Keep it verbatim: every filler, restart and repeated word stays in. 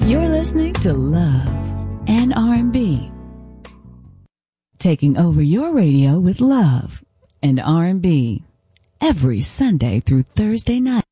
You're listening to Love and R and B. Taking over your radio with love and R and B every Sunday through Thursday night.